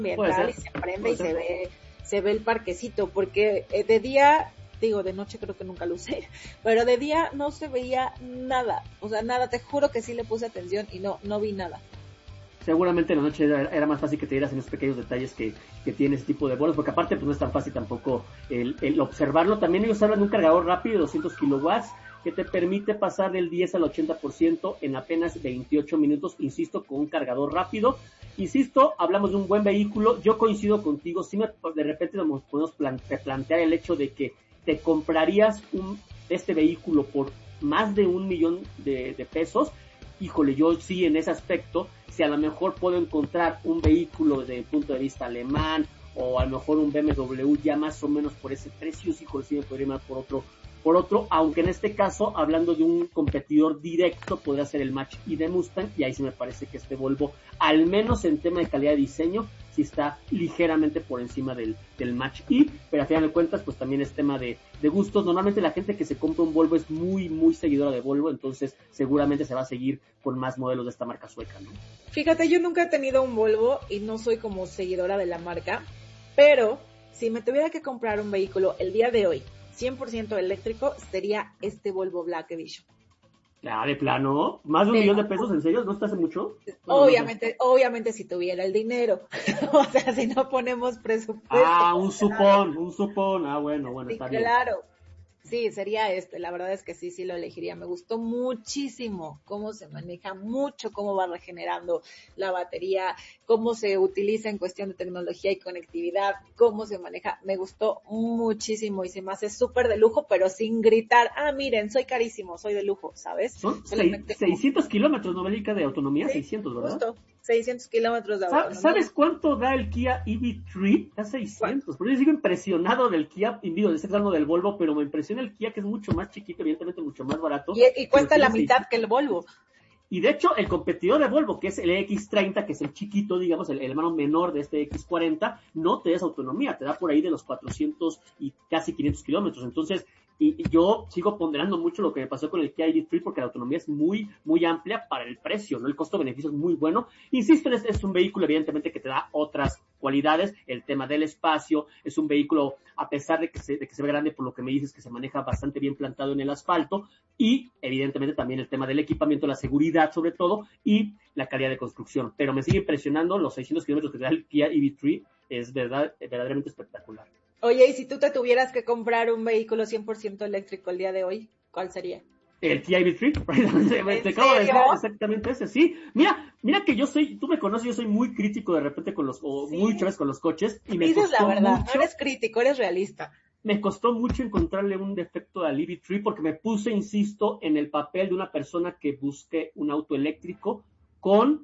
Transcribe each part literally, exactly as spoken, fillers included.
ambiental y se prende y se ve, se ve el parquecito, porque eh, de día, digo, de noche creo que nunca lo usé, pero de día no se veía nada, o sea, nada, te juro que sí le puse atención y no, no vi nada. Seguramente en la noche era, era más fácil que te dieras en los pequeños detalles que, que tiene ese tipo de vuelos, porque aparte pues no es tan fácil tampoco el, el observarlo. También ellos hablan de un cargador rápido de doscientos kilowatts que te permite pasar del diez al ochenta por ciento en apenas veintiocho minutos, insisto, con un cargador rápido. Insisto, hablamos de un buen vehículo, yo coincido contigo, sí me, de repente nos podemos plantear el hecho de que te comprarías un, este vehículo por más de un millón de, de pesos. Híjole, yo sí en ese aspecto, si a lo mejor puedo encontrar un vehículo desde el punto de vista alemán, o a lo mejor un B M W ya más o menos por ese precio, sí, híjole, sí me podría ir más por otro, por otro, aunque en este caso, hablando de un competidor directo, podría ser el Mach-E de Mustang, y ahí sí me parece que este Volvo, al menos en tema de calidad de diseño, sí está ligeramente por encima del, del Mach-E, pero a final de cuentas, pues también es tema de, de gustos. Normalmente la gente que se compra un Volvo es muy, muy seguidora de Volvo, entonces seguramente se va a seguir con más modelos de esta marca sueca, ¿no? Fíjate, yo nunca he tenido un Volvo y no soy como seguidora de la marca, pero si me tuviera que comprar un vehículo el día de hoy, cien por ciento eléctrico, sería este Volvo Black Edition. Ah, de plano, más de un de, millón de pesos, ¿en serio? ¿No está hace mucho? Bueno, obviamente, no sé. obviamente si tuviera el dinero, o sea, si no ponemos presupuesto. Ah, un supón, un supón, ah, bueno, bueno, sí, está bien. Claro, sí, sería este, la verdad es que sí, sí lo elegiría, me gustó muchísimo cómo se maneja, mucho cómo va regenerando la batería, cómo se utiliza en cuestión de tecnología y conectividad, cómo se maneja, me gustó muchísimo y se me hace súper de lujo, pero sin gritar, ah, miren, soy carísimo, soy de lujo, ¿sabes? Son seiscientos kilómetros, ¿no, Bélica, de autonomía? Sí, seiscientos, ¿verdad? Justo, seiscientos kilómetros de autonomía. ¿Sabes cuánto da el Kia E V tres? Da seiscientos. Pero yo sigo impresionado del Kia, y digo, estoy hablando del Volvo, pero me impresiona el Kia, que es mucho más chiquito, evidentemente mucho más barato. Y, y cuesta la mitad seiscientos que el Volvo. Y de hecho, el competidor de Volvo, que es el X treinta, que es el chiquito, digamos, el, el hermano menor de este X cuarenta, no te da esa autonomía, te da por ahí de los cuatrocientos y casi quinientos kilómetros. Entonces, y, y yo sigo ponderando mucho lo que me pasó con el Kia E V tres, porque la autonomía es muy, muy amplia para el precio, ¿no? El costo-beneficio es muy bueno. Insisto, es, es un vehículo, evidentemente, que te da otras cualidades, el tema del espacio, es un vehículo, a pesar de que se, de que se ve grande, por lo que me dices, que se maneja bastante bien plantado en el asfalto, y evidentemente también el tema del equipamiento, la seguridad sobre todo, y la calidad de construcción. Pero me sigue impresionando los seiscientos kilómetros que te da el Kia E V tres, es verdad, verdaderamente espectacular. Oye, y si tú te tuvieras que comprar un vehículo cien por ciento eléctrico el día de hoy, ¿cuál sería? El Kia E V tres, te acabo de decir exactamente ese, sí. Mira, mira que yo soy, tú me conoces, yo soy muy crítico de repente con los, o sí. muy chaves con los coches. Y me Dices costó la verdad, mucho, no eres crítico, eres realista. Me costó mucho encontrarle un defecto al E V tres porque me puse, insisto, en el papel de una persona que busque un auto eléctrico con,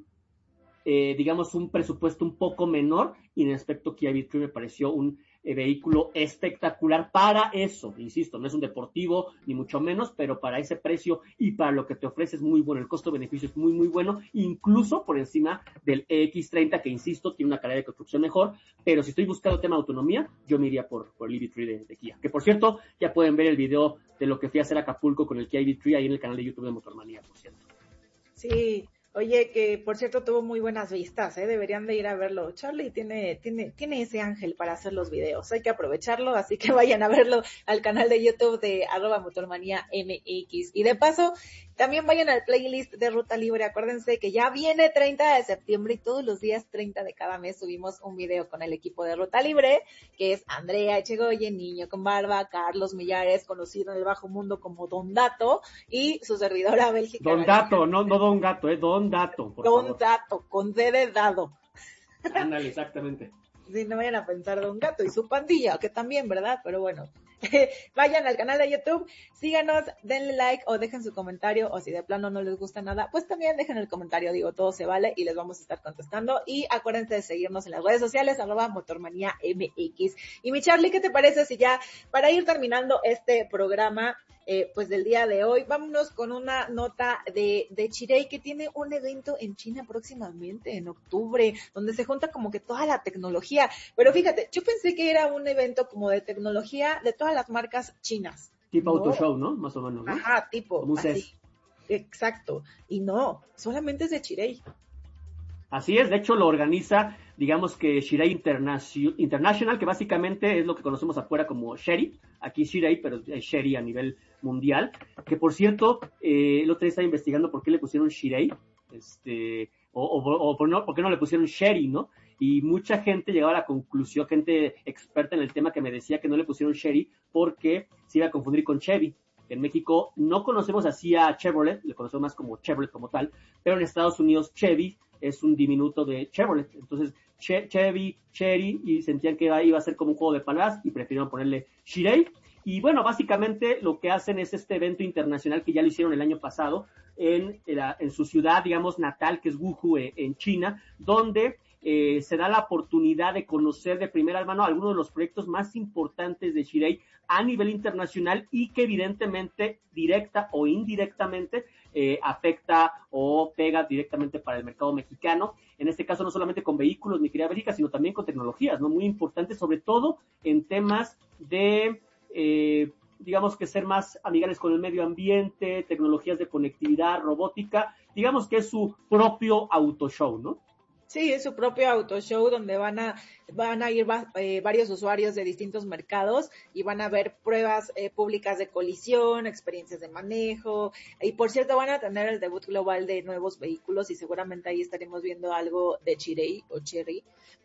eh, digamos, un presupuesto un poco menor, y en el aspecto Kia E V tres me pareció un eh, vehículo espectacular para eso. Insisto, no es un deportivo, ni mucho menos, pero para ese precio y para lo que te ofrece es muy bueno. El costo-beneficio es muy, muy bueno, incluso por encima del X treinta, que, insisto, tiene una calidad de construcción mejor, pero si estoy buscando tema de autonomía, yo me iría por, por el E V tres de, de Kia. Que, por cierto, ya pueden ver el video de lo que fui a hacer a Acapulco con el Kia E V tres ahí en el canal de YouTube de Motormanía, por cierto. Sí. Oye, que por cierto tuvo muy buenas vistas, ¿eh? Deberían de ir a verlo. Charlie tiene, tiene, tiene ese ángel para hacer los videos, hay que aprovecharlo, así que vayan a verlo al canal de YouTube de arroba motormanía M X. Y de paso, también vayan al playlist de Ruta Libre, acuérdense que ya viene treinta de septiembre y todos los días treinta de cada mes subimos un video con el equipo de Ruta Libre, que es Andrea Echegoyen, Niño con Barba, Carlos Millares, conocido en el bajo mundo como Don Dato, y su servidora Bélgica. Don Dato, no, no Don Gato, eh, Don Dato, por Don favor. Dato, con D de dado. Ándale, exactamente. Sí, no vayan a pensar Don Gato y su pandilla, que también, ¿verdad? Pero bueno, vayan al canal de YouTube, síganos, denle like o dejen su comentario, o si de plano no les gusta nada, pues también dejen el comentario, digo, todo se vale y les vamos a estar contestando. Y acuérdense de seguirnos en las redes sociales, arroba motormanía M X. Y mi Charlie, ¿qué te parece si ya, para ir terminando este programa, Eh, pues del día de hoy, vámonos con una nota de, de Chery, que tiene un evento en China próximamente, en octubre, donde se junta como que toda la tecnología, pero fíjate, yo pensé que era un evento como de tecnología de todas las marcas chinas. Tipo no. Auto Show, ¿no? Más o menos, ¿no? Ajá, tipo, como un así. C E S. Exacto, y no, solamente es de Chery. Así es, de hecho lo organiza digamos que Shirai International, que básicamente es lo que conocemos afuera como Sherry, aquí Shirai, pero es Sherry a nivel mundial, que por cierto, eh, el otro día estaba investigando por qué le pusieron Shirai, este, o, o, o por, no, por qué no le pusieron Sherry, ¿no? Y mucha gente llegaba a la conclusión, gente experta en el tema, que me decía que no le pusieron Sherry porque se iba a confundir con Chevy. En México no conocemos así a Chevrolet, le conocemos más como Chevrolet como tal, pero en Estados Unidos Chevy es un diminuto de Chevrolet. Entonces che- Chevy, Cherry, y sentían que iba, iba a ser como un juego de palabras y prefirieron ponerle Shirai. Y bueno, básicamente lo que hacen es este evento internacional que ya lo hicieron el año pasado en, en, la, en su ciudad, digamos, natal, que es Wuhu, eh, en China, donde eh, se da la oportunidad de conocer de primera mano algunos de los proyectos más importantes de Shirai a nivel internacional y que evidentemente, directa o indirectamente, eh, afecta o pega directamente para el mercado mexicano. En este caso, no solamente con vehículos, mi querida Bélgica, sino también con tecnologías, ¿no? Muy importantes, sobre todo en temas de... Eh, digamos que ser más amigables con el medio ambiente, tecnologías de conectividad, robótica, digamos que es su propio auto show, ¿no? Sí, es su propio auto show donde van a van a ir eh, varios usuarios de distintos mercados y van a ver pruebas eh, públicas de colisión, experiencias de manejo, y por cierto van a tener el debut global de nuevos vehículos y seguramente ahí estaremos viendo algo de Chery o Cherry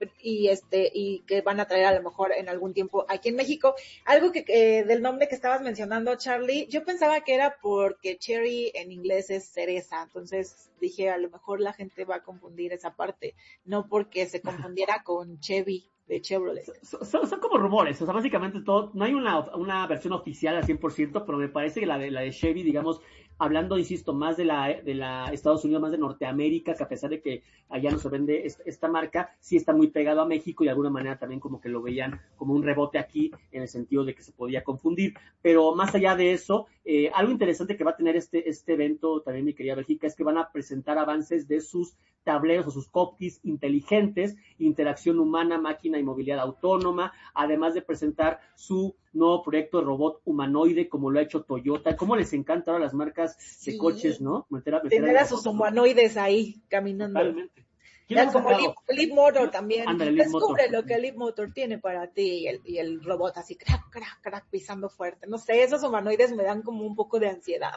y este y que van a traer a lo mejor en algún tiempo aquí en México. Algo que eh, del nombre que estabas mencionando, Charlie, yo pensaba que era porque Cherry en inglés es cereza, entonces dije a lo mejor la gente va a confundir esa parte, no porque se confundiera con Chevy de Chevrolet. Son, son, son como rumores, o sea, básicamente todo, no hay una, una versión oficial al cien por ciento, pero me parece que la de, la de Chevy, digamos, hablando, insisto, más de la, de la Estados Unidos, más de Norteamérica, que a pesar de que allá no se vende esta, esta marca, sí está muy pegado a México y de alguna manera también como que lo veían como un rebote aquí, en el sentido de que se podía confundir. Pero más allá de eso, eh, algo interesante que va a tener este, este evento, también mi querida Bélgica, es que van a presentar avances de sus tableros o sus cockpits inteligentes, interacción humana, máquina y movilidad autónoma, además de presentar su nuevo proyecto de robot humanoide, como lo ha hecho Toyota. ¿Cómo les encanta ahora las marcas sí. de coches, no? Meter a, meter Tener a sus humanoides ahí caminando. Totalmente. Ya como Leap Motor también. Ándale, Descubre Motor. lo que Leap Motor tiene para ti y el, y el robot así, crack, crack, crack, pisando fuerte. No sé, esos humanoides me dan como un poco de ansiedad.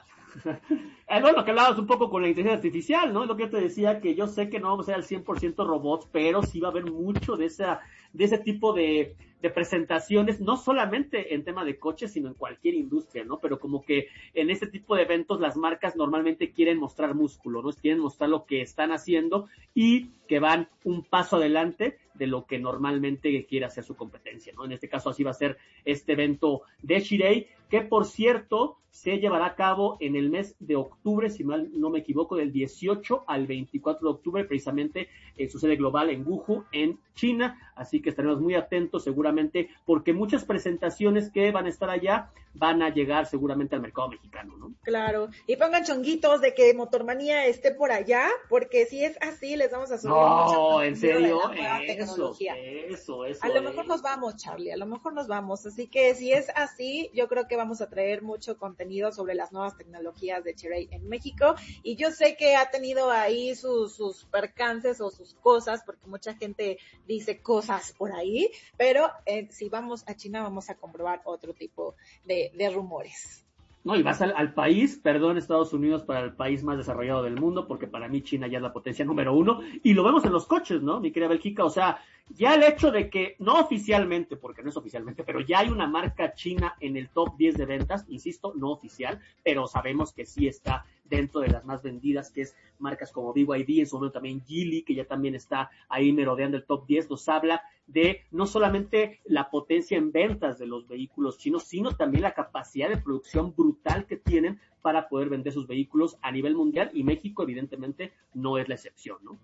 Es bueno, lo que hablabas un poco con la inteligencia artificial, ¿no? Es lo que yo te decía, que yo sé que no vamos a ser al cien por ciento robots, pero sí va a haber mucho de esa, de ese tipo de, de presentaciones, no solamente en tema de coches, sino en cualquier industria, ¿no? Pero como que en este tipo de eventos las marcas normalmente quieren mostrar músculo, ¿no? Quieren mostrar lo que están haciendo y que van un paso adelante de lo que normalmente quiere hacer su competencia, ¿no? En este caso así va a ser este evento de Shirai, que por cierto se llevará a cabo en el mes de octubre, si mal no me equivoco, del dieciocho al veinticuatro de octubre, precisamente en su sede global en Wuhu, en China, así que estaremos muy atentos seguramente, porque muchas presentaciones que van a estar allá van a llegar seguramente al mercado mexicano, ¿no? Claro, y pongan chonguitos de que Motormanía esté por allá, porque si es así les vamos a subir no, mucho en serio, de eso, eso, eso. A lo mejor nos vamos, Charlie, a lo mejor nos vamos, así que si es así, yo creo que vamos a traer mucho contenido sobre las nuevas tecnologías de Chery en México, y yo sé que ha tenido ahí sus, sus percances o sus cosas, porque mucha gente dice cosas por ahí, pero eh, si vamos a China vamos a comprobar otro tipo de, de rumores. No, y vas al, al país, perdón, Estados Unidos para el país más desarrollado del mundo, porque para mí China ya es la potencia número uno, y lo vemos en los coches, ¿no, mi querida Bélgica? O sea, ya el hecho de que, no oficialmente, porque no es oficialmente, pero ya hay una marca china en el top diez de ventas, insisto, no oficial, pero sabemos que sí está dentro de las más vendidas, que es marcas como B Y D, en su momento también Geely, que ya también está ahí merodeando el top diez, nos habla de no solamente la potencia en ventas de los vehículos chinos, sino también la capacidad de producción brutal que tienen para poder vender sus vehículos a nivel mundial, y México evidentemente no es la excepción, ¿no?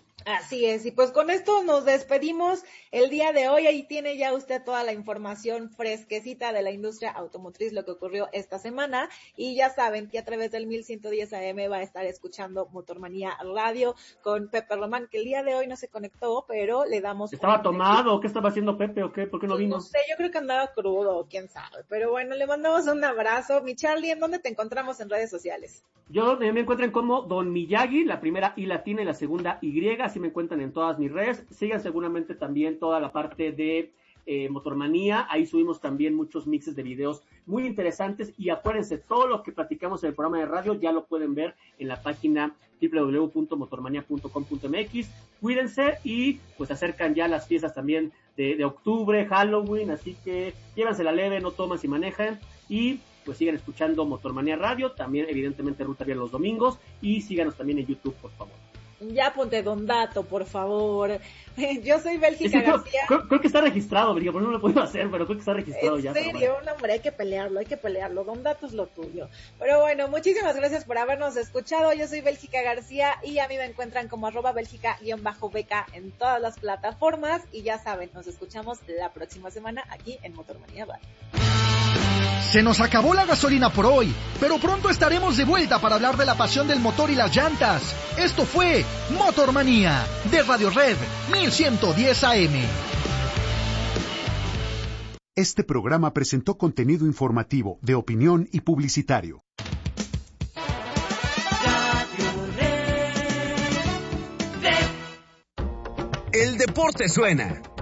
Así es, y pues con esto nos despedimos el día de hoy. Ahí tiene ya usted toda la información fresquecita de la industria automotriz, lo que ocurrió esta semana, y ya saben que a través del mil ciento diez A M va a estar escuchando Motormanía Radio con Pepe Román, que el día de hoy no se conectó, pero le damos... ¿Estaba tomado? ¿Qué estaba haciendo Pepe o qué? ¿Por qué no vino? No sé, yo creo que andaba crudo, quién sabe, pero bueno, le mandamos un abrazo. Mi Charlie, ¿en dónde te encontramos en redes sociales? Yo me encuentro como Don Miyagi, la primera I latina y la segunda Y, así me encuentran en todas mis redes. Sigan seguramente también toda la parte de eh, Motormanía, ahí subimos también muchos mixes de videos muy interesantes, y acuérdense, todo lo que platicamos en el programa de radio ya lo pueden ver en la página doble u doble u doble u punto motormanía punto com punto m x. Cuídense, y pues se acercan ya las fiestas también de, de octubre, Halloween, así que llévansela leve, no toman si manejan, y pues sigan escuchando Motormanía Radio, también evidentemente Ruta Vial los domingos, y síganos también en YouTube, por favor. Ya ponte Don Dato, por favor. Yo soy Bélgica creo, García. Creo, creo que está registrado, Bélgica, por eso no lo puedo hacer, pero creo que está registrado en ya. En serio, no, hombre, hay que pelearlo, hay que pelearlo. Don Dato es lo tuyo. Pero bueno, muchísimas gracias por habernos escuchado. Yo soy Bélgica García, y a mí me encuentran como arroba Bélgica-beca en todas las plataformas. Y ya saben, nos escuchamos la próxima semana aquí en Motormanía Radio. Se nos acabó la gasolina por hoy, pero pronto estaremos de vuelta para hablar de la pasión del motor y las llantas. Esto fue Motormanía, de Radio Red mil ciento diez A M. Este programa presentó contenido informativo, de opinión y publicitario. El deporte suena.